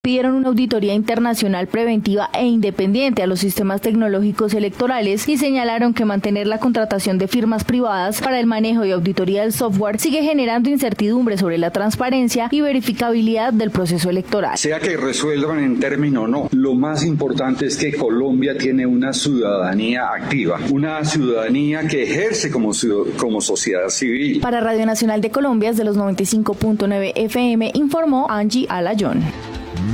Pidieron una auditoría internacional preventiva e independiente a los sistemas tecnológicos electorales y señalaron que mantener la contratación de firmas privadas para el manejo y auditoría del software sigue generando incertidumbre sobre la transparencia y verificabilidad del proceso electoral. Sea que resuelvan en término o no, lo más importante es que Colombia tiene una ciudadanía activa, una ciudadanía que ejerce como sociedad civil. Para Radio Nacional de Colombia, desde los 95.9 FM, informó Angie Alayón.